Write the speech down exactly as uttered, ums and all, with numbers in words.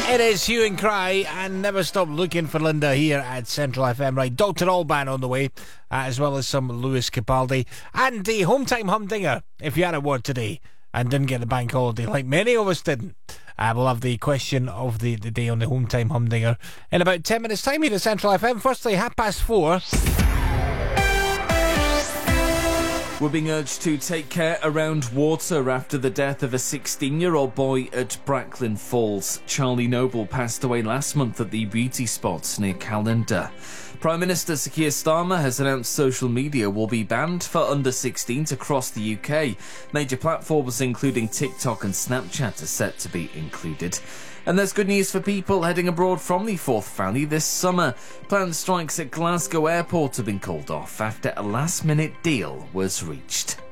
It is Hue and Cry, and never stop looking for Linda here at Central F M. Right, Doctor Alban on the way, uh, as well as some Lewis Capaldi and the Home Time Humdinger. If you had a word today and didn't get the bank holiday, like many of us didn't, uh, we'll have the question of the, the day on the Home Time Humdinger in about ten minutes' time here at Central F M. Firstly, half past four. We're being urged to take care around water after the death of a sixteen-year-old boy at Bracklin Falls. Charlie Noble passed away last month at the beauty spot near Callander. Prime Minister Sir Keir Starmer has announced social media will be banned for under sixteens across the U K. Major platforms including TikTok and Snapchat are set to be included. And there's good news for people heading abroad from the Forth Valley this summer. Planned strikes at Glasgow Airport have been called off after a last-minute deal was reached.